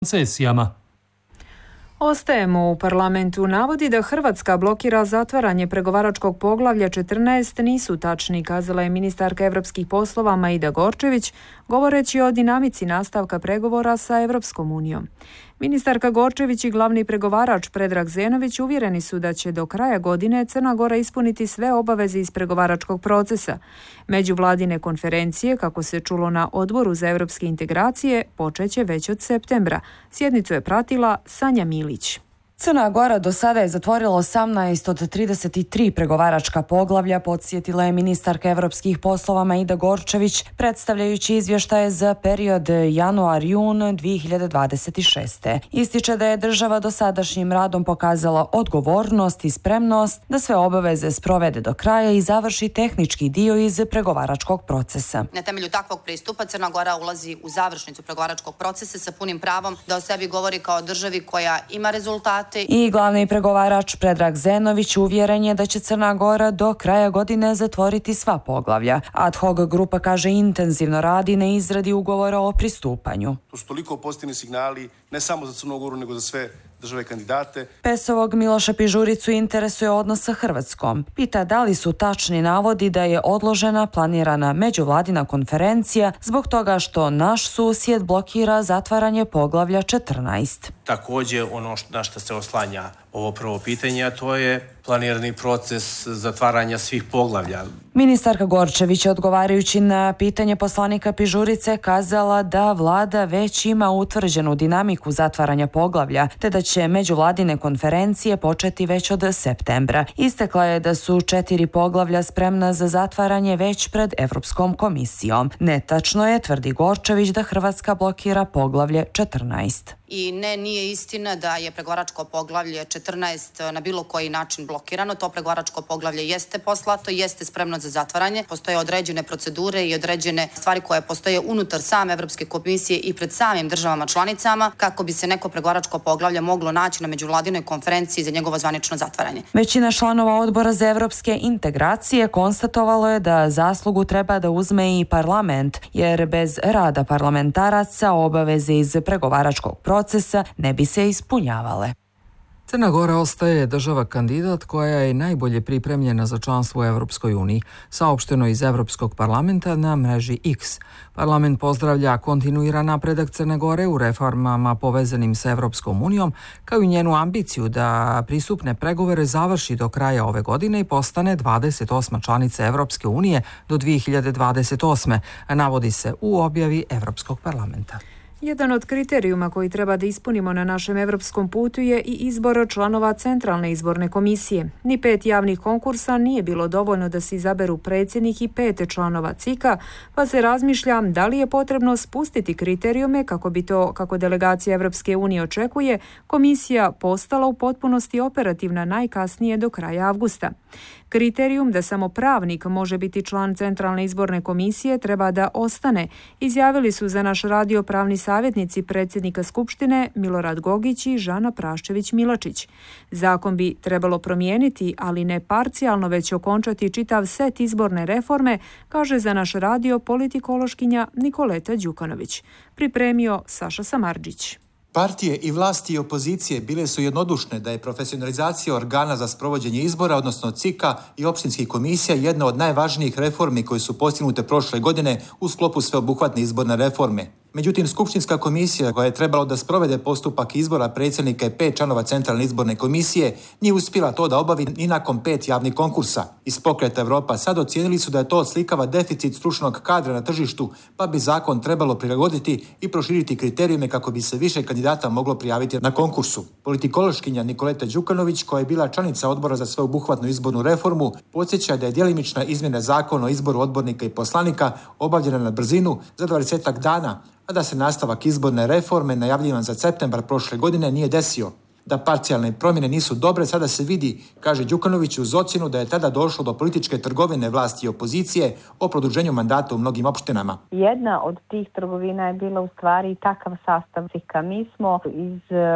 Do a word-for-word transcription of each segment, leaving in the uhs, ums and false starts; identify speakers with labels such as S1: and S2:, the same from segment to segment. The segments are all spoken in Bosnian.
S1: koncesijama.
S2: Ostajemo u parlamentu navodi da Hrvatska blokira zatvaranje pregovaračkog poglavlja četrnaest nisu tačni, kazala je ministarka evropskih poslova Maida Gorčević, govoreći o dinamici nastavka pregovora sa Evropskom unijom. Ministarka Gorčević i glavni pregovarač Predrag Zenović uvjereni su da će do kraja godine Crna Gora ispuniti sve obaveze iz pregovaračkog procesa. Međuvladine konferencije, kako se čulo na Odboru za evropske integracije, počeće već od septembra. Sjednicu je pratila Sanja Milić.
S3: Crna Gora do sada je zatvorila osamnaest od trideset tri pregovaračka poglavlja, podsjetila je ministarka evropskih poslova Maida Gorčević, predstavljajući izvještaje za period januar-jun dvije hiljade dvadeset šeste. Ističe da je država dosadašnjim radom pokazala odgovornost i spremnost da sve obaveze sprovede do kraja i završi tehnički dio iz pregovaračkog procesa.
S4: Na temelju takvog pristupa Crna Gora ulazi u završnicu pregovaračkog procesa sa punim pravom da o sebi govori kao državi koja ima rezultate.
S3: I glavni pregovarač Predrag Zenović uvjeren je da će Crna Gora do kraja godine zatvoriti sva poglavlja. Ad hoc grupa, kaže, intenzivno radi na izradi ugovora o pristupanju.
S5: To su toliko pozitivni signali, ne samo za Crnu Goru, nego za sve države kandidate.
S3: Pesovog Miloša Pižuricu interesuje odnos sa Hrvatskom. Pita da li su tačni navodi da je odložena planirana međuvladina konferencija zbog toga što naš susjed blokira zatvaranje poglavlja četrnaest.
S6: Također ono na što se oslanja ovo prvo pitanje, a to je planirani proces zatvaranja svih poglavlja.
S3: Ministarka Gorčević, odgovarajući na pitanje poslanika Pižurice, kazala da vlada već ima utvrđenu dinamiku zatvaranja poglavlja, te da će međuvladine konferencije početi već od septembra. Istakla je da su četiri poglavlja spremna za zatvaranje već pred Evropskom komisijom. Netačno je, tvrdi Gorčević, da Hrvatska blokira poglavlje četrnaest.
S4: I ne, nije istina da je pregovaračko poglavlje četrnaest na bilo koji način blokirano. To pregovaračko poglavlje jeste poslato, jeste spremno za zatvaranje. Postoje određene procedure i određene stvari koje postoje unutar same Evropske komisije i pred samim državama članicama kako bi se neko pregovaračko poglavlje moglo naći na međuvladinoj konferenciji za njegovo zvanično zatvaranje.
S3: Većina članova Odbora za evropske integracije konstatovalo je da zaslugu treba da uzme i parlament, jer bez rada parlamentaraca obaveze iz pregovaračkog procesa procesa ne bi se ispunjavale.
S7: Crna Gora ostaje država kandidat koja je najbolje pripremljena za članstvo u Evropskoj uniji, saopšteno iz Evropskog parlamenta na mreži X. Parlament pozdravlja kontinuiran napredak Crne Gore u reformama povezanim sa Evropskom unijom, kao i njenu ambiciju da pristupne pregovore završi do kraja ove godine i postane dvadeset osma članica Evropske unije do dvije hiljade dvadeset osme, navodi se u objavi Evropskog parlamenta.
S2: Jedan od kriterijuma koji treba da ispunimo na našem evropskom putu je i izbor članova Centralne izborne komisije. Ni pet javnih konkursa nije bilo dovoljno da se izaberu predsjednik i pet članova C I K-a, pa se razmišlja da li je potrebno spustiti kriterijume kako bi to, kako delegacija Evropske unije očekuje, komisija postala u potpunosti operativna najkasnije do kraja avgusta. Kriterijum da samo pravnik može biti član Centralne izborne komisije treba da ostane, izjavili su za naš radio pravni savjetnici predsjednika Skupštine Milorad Gogić i Žana Praščević-Milačić. Zakon bi trebalo promijeniti, ali ne parcijalno, već okončati čitav set izborne reforme, kaže za naš radio politikološkinja Nikoleta Đukanović. Pripremio Saša Samardžić.
S8: Partije i vlasti i opozicije bile su jednodušne da je profesionalizacija organa za sprovođenje izbora, odnosno C I K-a i opštinskih komisija, jedna od najvažnijih reformi koje su postignute prošle godine u sklopu sveobuhvatne izborne reforme. Međutim, Skupštinska komisija, koja je trebalo da sprovede postupak izbora predsjednika i pet članova Centralne izborne komisije, nije uspjela to da obavi ni nakon pet javnih konkursa. Iz Pokreta Evropa sad ocijenili su da je to odslikava deficit stručnog kadra na tržištu, pa bi zakon trebalo prilagoditi i proširiti kriterijume kako bi se više kandidata moglo prijaviti na konkursu. Politikološkinja Nikoleta Đukanović, koja je bila članica Odbora za sveobuhvatnu izbornu reformu, podsjeća da je djelimična izmjena zakona o izboru odbornika i poslanika obavljena na brzinu za dvadesetak dana, a da se nastavak izborne reforme najavljivan za septembar prošle godine nije desio. Da parcijalne promjene nisu dobre, sada se vidi, kaže Đukanović, uz ocjenu da je tada došlo do političke trgovine vlasti i opozicije o produženju mandata u mnogim opštinama.
S1: Jedna od tih trgovina je bila u stvari takav sastav cika. Mi smo iz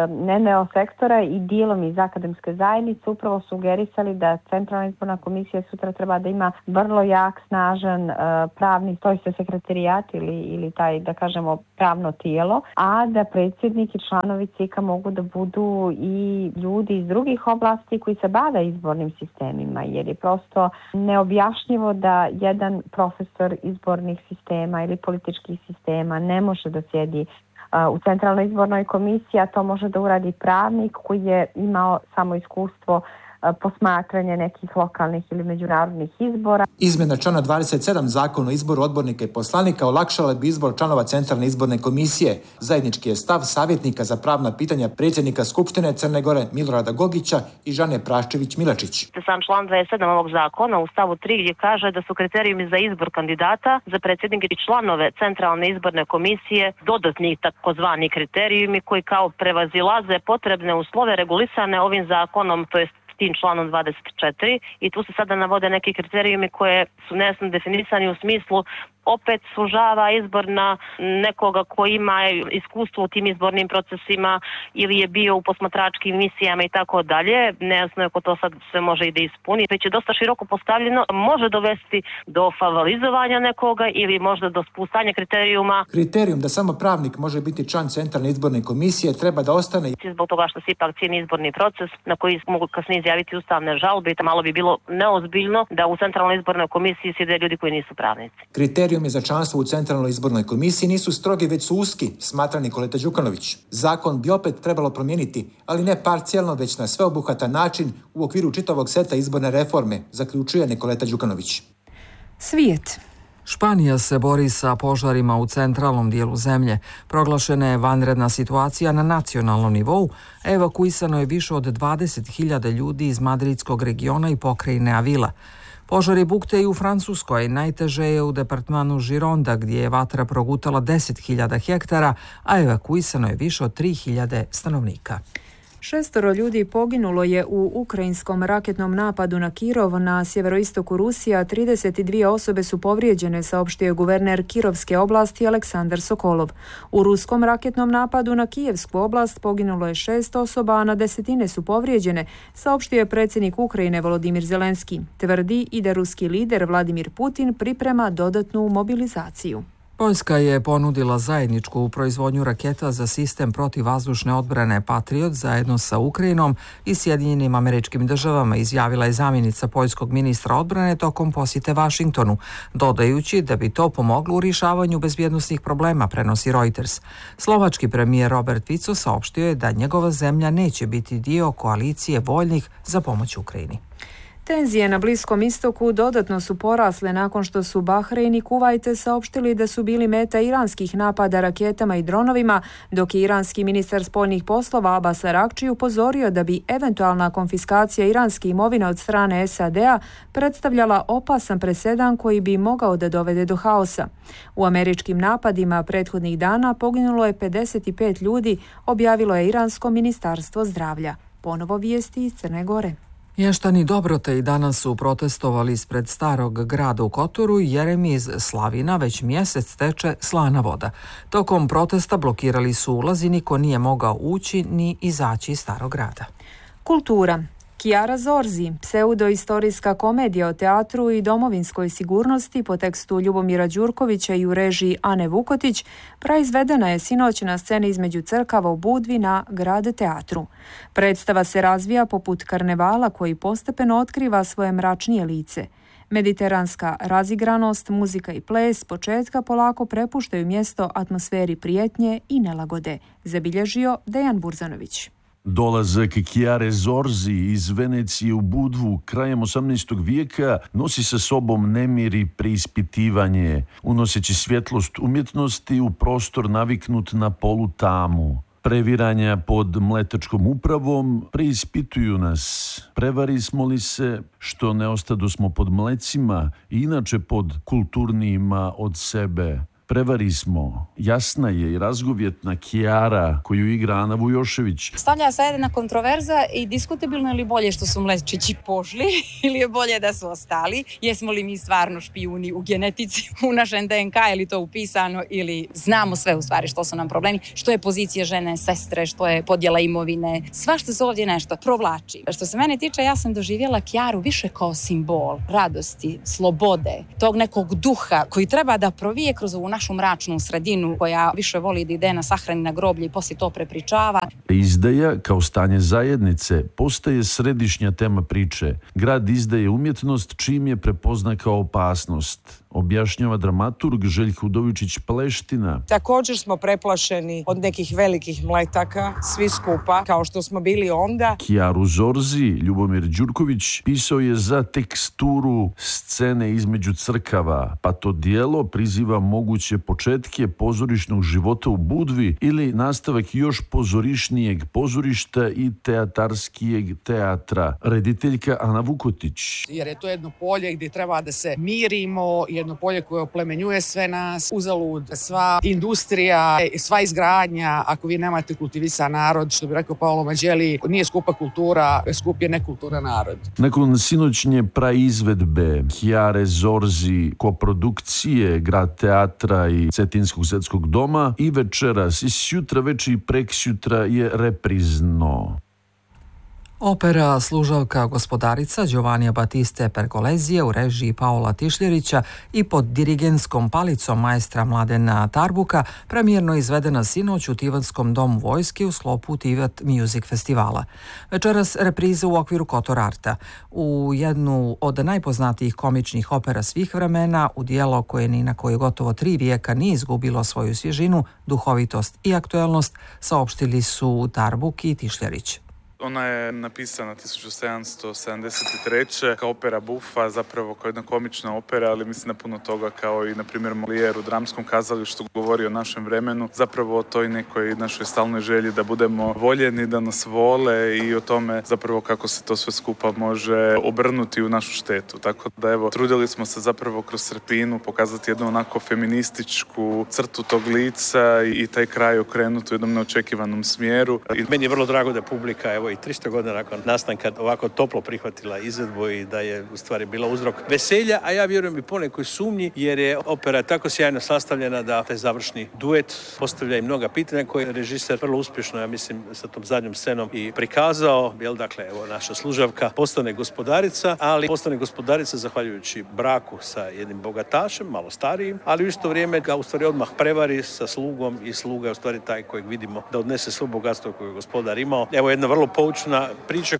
S1: N E O sektora i dijelom iz akademske zajednice upravo sugerisali da Centralna izborna komisija sutra treba da ima vrlo jak, snažan uh, pravni, to je sekretarijat ili, ili taj, da kažemo, pravno tijelo, a da predsjednik i članovi cika mogu da budu i ljudi iz drugih oblasti koji se bave izbornim sistemima, jer je prosto neobjašnjivo da jedan profesor izbornih sistema ili političkih sistema ne može da sjedi u Centralnoj izbornoj komisiji, a to može da uradi pravnik koji je imao samo iskustvo posmatranje nekih lokalnih ili međunarodnih izbora.
S8: Izmjena člana dvadeset sedam Zakona o izboru odbornika i poslanika olakšala bi izbor članova Centralne izborne komisije. Zajednički je stav savjetnika za pravna pitanja predsjednika Skupštine Crne Gore Milorada Gogića i Žane Praščević-Milačić.
S9: Sam član dvadeset sedam ovog zakona u stavu tri gdje kaže da su kriterijumi za izbor kandidata za predsjednike i članove Centralne izborne komisije dodatni takozvani kriterijumi koji kao prevazilaze potrebne uslove regulisane ovim zakonom, to jest tim članom dvadeset četiri, i tu se sada navode neki kriterijumi koje su nejasno definisani u smislu opet sužava izbor na nekoga ko ima iskustvo u tim izbornim procesima ili je bio u posmatračkim misijama i tako dalje. Nejasno je ko to sad sve može i da ispuni. Već je dosta široko postavljeno, može dovesti do favorizovanja nekoga ili možda do spustanja kriterijuma.
S8: Kriterijum da samo pravnik može biti član Centralne izborne komisije treba da ostane.
S9: Zbog toga što se ipak cijeni izborni proces na koji mogu kasnije izjaviti ustavne žalbe, malo bi bilo neozbiljno da u Centralnoj izbornoj komisiji sjede ljudi koji nisu pravnici.
S8: Kriterijumi za članstvo u Centralnoj izbornoj komisiji nisu strogi, već su uski, smatra Nikoleta Đukanović. Zakon bi opet trebalo promijeniti, ali ne parcijalno, već na sveobuhvatan način u okviru čitavog seta izborne reforme, zaključuje Nikoleta Đukanović.
S2: Svijet.
S7: Španija se bori sa požarima u centralnom dijelu zemlje. Proglašena je vanredna situacija na nacionalnom nivou. Evakuisano je više od dvadeset hiljada ljudi iz madridskog regiona i pokrajine Avila. Požari bukte i u Francuskoj, najteže je u departmanu Gironda gdje je vatra progutala deset hiljada hektara, a evakuisano je više od tri hiljade stanovnika.
S2: Šestoro ljudi poginulo je u ukrajinskom raketnom napadu na Kirov na sjeveroistoku Rusije, a trideset dvije osobe su povrijeđene, saopštio je guverner Kirovske oblasti Aleksandar Sokolov. U ruskom raketnom napadu na Kijevsku oblast poginulo je šest osoba, a na desetine su povrijeđene, saopštio je predsjednik Ukrajine Volodimir Zelenski. Tvrdi i da ruski lider Vladimir Putin priprema dodatnu mobilizaciju.
S7: Poljska je ponudila zajedničku proizvodnju raketa za sistem protivvazdušne odbrane Patriot zajedno sa Ukrajinom i Sjedinjenim Američkim Državama, izjavila je zamjenica poljskog ministra odbrane tokom posjete Vašingtonu, dodajući da bi to pomoglo u rješavanju bezbjednosnih problema, prenosi Reuters. Slovački premijer Robert Fico saopštio je da njegova zemlja neće biti dio koalicije voljnih za pomoć Ukrajini.
S2: Tenzije na Bliskom istoku dodatno su porasle nakon što su Bahrein i Kuvajt saopštili da su bili meta iranskih napada raketama i dronovima, dok je iranski ministar spoljnih poslova Abbas Arakči upozorio da bi eventualna konfiskacija iranske imovine od strane S A D-a predstavljala opasan presedan koji bi mogao da dovede do haosa. U američkim napadima prethodnih dana poginulo je pedeset pet ljudi, objavilo je iransko ministarstvo zdravlja. Ponovo vijesti iz Crne Gore.
S7: Mještani Dobrote i danas su protestovali ispred starog grada u Kotoru jer im iz slavina već mjesec teče slana voda. Tokom protesta blokirali su ulaz i niko nije mogao ući ni izaći iz starog grada.
S2: Kultura. Chiara Zorzi, pseudoistorijska komedija o teatru i domovinskoj sigurnosti po tekstu Ljubomira Đurkovića i u režiji Ane Vukotić, proizvedena je sinoć na sceni između crkava u Budvi na Grad teatru. Predstava se razvija poput karnevala koji postepeno otkriva svoje mračnije lice. Mediteranska razigranost, muzika i ples početka polako prepuštaju mjesto atmosferi prijetnje i nelagode, zabilježio Dejan Burzanović.
S10: Dolazak Chiare Zorzi iz Venecije u Budvu krajem osamnaestog vijeka nosi sa sobom nemir i preispitivanje, unoseći svjetlost umjetnosti u prostor naviknut na polutamu. Previranja pod mletačkom upravom preispituju nas. Prevarismo li se što ne ostadosmo pod mlecima i inače pod kulturnijima od sebe? Prevari smo. Jasna je i razgovjetna Kijara koju igra Ana Vujošević.
S11: Stavlja se jedna kontroverza i diskutabilno je li bolje što su Mlečeći pošli ili je bolje da su ostali. Jesmo li mi stvarno špijuni u genetici, u našem D N K, ili to upisano, ili znamo sve u stvari što su nam problemi, što je pozicija žene, sestre, što je podjela imovine, svašta se ovdje nešto provlači. Što se mene tiče, ja sam doživjela Kijaru više kao simbol radosti, slobode, tog nekog duha koji treba da provije kroz ovu našu mračnu sredinu koja više voli da ide na sahrani na groblje i poslije to prepričava.
S10: Izdaja kao stanje zajednice postaje središnja tema priče. Grad izdaje umjetnost čim je prepozna kao opasnost, objašnjava dramaturg Željko Udovičić-Pleština.
S12: Također smo preplašeni od nekih velikih mletaka, svi skupa, kao što smo bili onda.
S10: Kijaru Zorzi Ljubomir Đurković pisao je za teksturu scene između crkava, pa to dijelo priziva moguće početke pozorišnog života u Budvi ili nastavak još pozorišnijeg pozorišta i teatarskijeg teatra. Rediteljka Ana Vukotić.
S12: Jer je to jedno polje gdje treba da se mirimo, jedno polje koje oplemenjuje sve nas, uzalud sva industrija, sva izgradnja, ako vi nemate kultivisan narod, što bi rekao Paolo Mađeli, nije skupa kultura, skup je nekultura narod.
S10: Nakon sinoćnje praizvedbe Kijare Zorzi, koprodukcije Grad teatra i Cetinskog zetskog doma, i večeras, i sjutra već i preksjutra je reprizno.
S7: Opera Služavka gospodarica Giovannija Battiste Pergolezije u režiji Paola Tišljerića i pod dirigenskom palicom majstra Mladena Tarbuka premijerno izvedena sinoć u Tivanskom domu vojske u sklopu Tivat Music festivala. Večeras repriza u okviru Kotor Arta. U jednu od najpoznatijih komičnih opera svih vremena, u dijelo koje ni na koje gotovo tri vijeka nije izgubilo svoju svježinu, duhovitost i aktuelnost, saopštili su Tarbuk i Tišljerić.
S13: Ona je napisana tisuću sedamsto sedamdeset treće kao opera buffa, zapravo kao jedna komična opera, ali mislim da puno toga kao i na primjer Molière u dramskom kazalištu govori o našem vremenu, zapravo o toj nekoj našoj stalnoj želji da budemo voljeni, da nas vole i o tome zapravo kako se to sve skupa može obrnuti u našu štetu. Tako da evo, trudili smo se zapravo kroz Srpinu pokazati jednu onako feminističku crtu tog lica i taj kraj okrenuti u jednom neočekivanom smjeru.
S6: I meni je vrlo drago da publika evo i tristo godina nakon nastanka ovako toplo prihvatila izvedbu i da je u stvari bila uzrok veselja, a ja vjerujem i ponekoj sumnji, jer je opera tako sjajno sastavljena da taj završni duet postavlja i mnoga pitanja koje je režiser vrlo uspješno, ja mislim, sa tom zadnjom scenom i prikazao. Jel, dakle, evo, naša Služavka postane gospodarica, ali postane gospodarica zahvaljujući braku sa jednim bogatašem, malo starijim, ali u isto vrijeme ga u stvari odmah prevari sa slugom i sluga je u stvari taj kojeg vidimo da odnese svo bogatstvo koje je gospodar imao. Evo jedna vrlo poučna priča.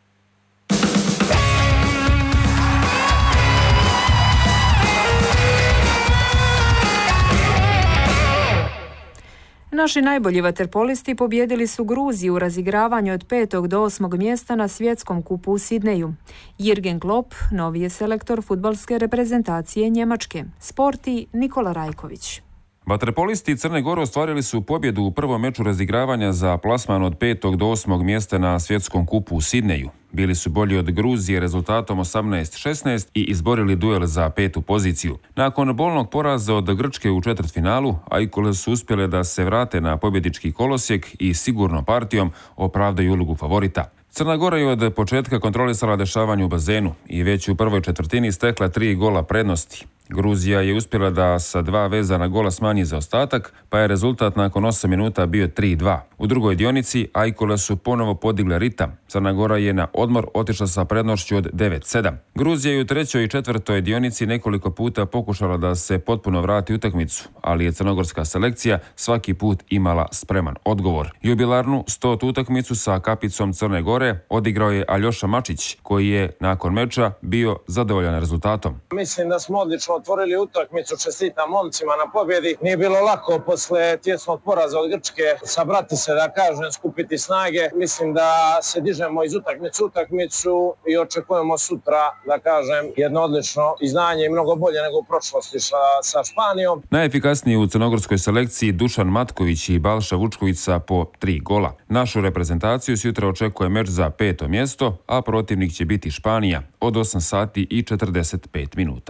S2: Naši najbolji vaterpolisti pobjedili su Gruziju u razigravanju od petog do osmog mjesta na svjetskom kupu u Sidneju. Jürgen Klopp, novi je selektor fudbalske reprezentacije Njemačke. Sporti Nikola Rajković.
S14: Vaterpolisti Crne Gore ostvarili su pobjedu u prvom meču razigravanja za plasman od petog do osmog mjesta na svjetskom kupu u Sidneju. Bili su bolji od Gruzije rezultatom osamnaest šesnaest i izborili duel za petu poziciju. Nakon bolnog poraza od Grčke u četvrtfinalu, Ajkule su uspjele da se vrate na pobjedički kolosijek i sigurno partijom opravdaju ulogu favorita. Crna Gora je od početka kontrolisala dešavanje u bazenu i već u prvoj četvrtini stekla tri gola prednosti. Gruzija je uspjela da sa dva vezana gola smanji zaostatak, pa je rezultat nakon osam minuta bio tri dva. U drugoj dionici Ajkule su ponovo podigle ritam. Crna Gora je na odmor otišla sa prednošću od devet sedam. Gruzija je u trećoj i četvrtoj dionici nekoliko puta pokušala da se potpuno vrati utakmicu, ali je crnogorska selekcija svaki put imala spreman odgovor. Jubilarnu stotu utakmicu sa kapicom Crne Gore odigrao je Aljoša Mačić, koji je nakon meča bio zadovoljan rezultatom.
S15: Mislim da smo odlično otvorili utakmicu, čestitam momcima na pobjedi. Nije bilo lako posle tjesnog poraza od Grčke sabrati se, da kažem, skupiti snage. Mislim da se dižemo iz utakmicu utakmicu i očekujemo sutra, da kažem, jedno odlično izdanje i mnogo bolje nego u prošlosti sa, sa Španijom.
S14: Najefikasniji u crnogorskoj selekciji Dušan Matković i Balša Vučković sa po tri gola. Našu reprezentaciju sutra očekuje meč za peto mjesto, a protivnik će biti Španija od osam sati i četrdeset pet minuta.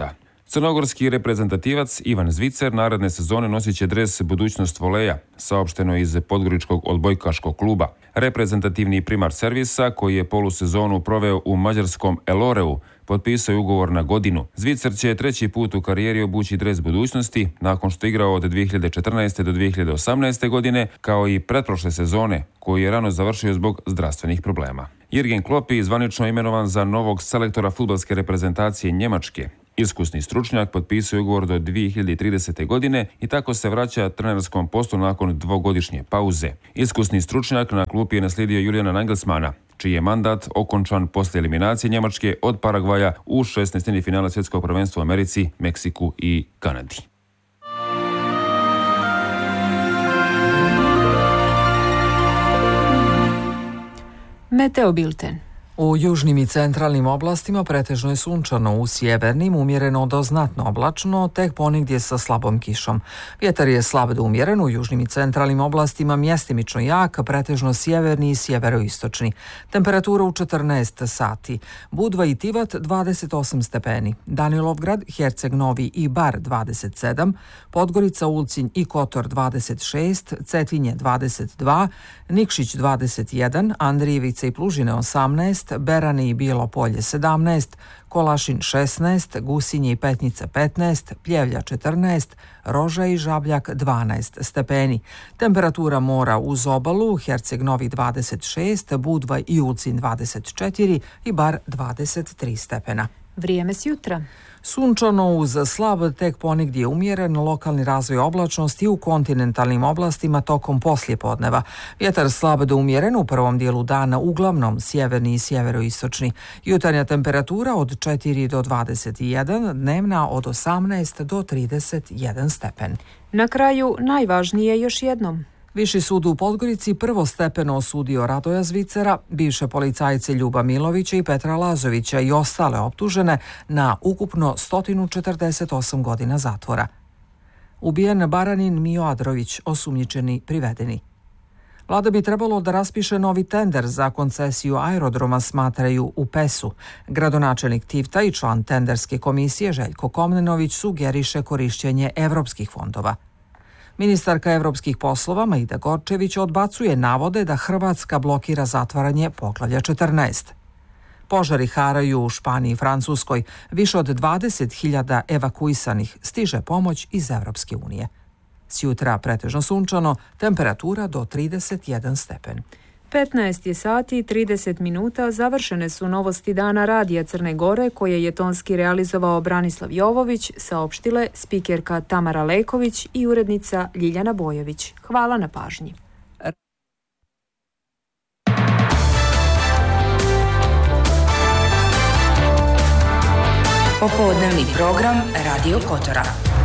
S14: Crnogorski reprezentativac Ivan Zvicer naredne sezone nosit će dres Budućnost voleja, saopšteno iz podgoričkog odbojkaškog kluba. Reprezentativni primar servisa, koji je polusezonu proveo u mađarskom Eloreu, potpisao je ugovor na godinu. Zvicer će treći put u karijeri obući dres Budućnosti, nakon što igrao od dvije hiljade četrnaeste do dvije hiljade osamnaeste godine, kao i pretprošle sezone, koju je rano završio zbog zdravstvenih problema. Jürgen Klopp je zvanično imenovan za novog selektora fudbalske reprezentacije Njemačke. Iskusni stručnjak potpisao je ugovor do dvije hiljade tridesete. godine i tako se vraća trenerskom poslu nakon dvogodišnje pauze. Iskusni stručnjak na klupi je naslijedio Julijana Nagelsmana, čiji je mandat okončan posle eliminacije Njemačke od Paragvaja u šesnaestini finala svjetskog prvenstva u Americi, Meksiku i Kanadi.
S2: Meteo bilten.
S7: U južnim i centralnim oblastima pretežno je sunčano, u sjevernim umjereno do znatno oblačno, tek ponegdje sa slabom kišom. Vjetar je slab do umjeren, u južnim i centralnim oblastima mjestimično jak, pretežno sjeverni i sjeveroistočni. Temperatura u četrnaest sati. Budva i Tivat dvadeset osam stepeni, Danilovgrad, Herceg Novi i Bar dvadeset sedam, Podgorica, Ulcinj i Kotor dvadeset šest, Cetinje dvadeset dva, Nikšić dvadeset jedan, Andrijevica i Plužine osamnaest, Berani i Bijelo Polje sedamnaest, Kolašin šesnaest, Gusinje i Petnica petnaest, Pljevlja četrnaest, Roža i Žabljak dvanaest stepeni. Temperatura mora uz obalu, Herceg Novi dvadeset šest, Budva i Ulcinj dvadeset četiri i Bar dvadeset tri stepena.
S2: Vrijeme s jutra.
S7: Sunčano uz slab, tek ponegdje umjeren, lokalni razvoj oblačnosti u kontinentalnim oblastima tokom poslijepodneva. Vjetar slab do umjeren u prvom dijelu dana, uglavnom sjeverni i sjeveroistočni. Jutarnja temperatura od četiri do dvadeset jedan, dnevna od osamnaest do trideset jedan stepen.
S2: Na kraju najvažnije još jednom.
S7: Viši sud u Podgorici prvostepeno osudio Radoja Zvicera, bivše policajce Ljuba Milovića i Petra Lazovića i ostale optužene na ukupno sto četrdeset osam godina zatvora. Ubijen Baranin Mijo Adrović, osumnjičeni privedeni. Vlada bi trebalo da raspiše novi tender za koncesiju aerodroma, smatraju u Pesu. Gradonačelnik Tivta i član tenderske komisije Željko Komnenović sugeriše korišćenje evropskih fondova. Ministarka evropskih poslova Maida Gorčević odbacuje navode da Hrvatska blokira zatvaranje poglavlja četrnaest. Požari haraju u Španiji i Francuskoj, više od dvadeset hiljada evakuisanih, stiže pomoć iz Evropske unije. S jutra pretežno sunčano, temperatura do trideset jedan stepen.
S2: petnaest je sati i trideset minuta, završene su novosti dana Radija Crne Gore koje je tonski realizovao Branislav Jovović, saopštile spikerka Tamara Leković i urednica Ljiljana Bojović. Hvala na pažnji.
S16: Popodnevni program Radio Kotora.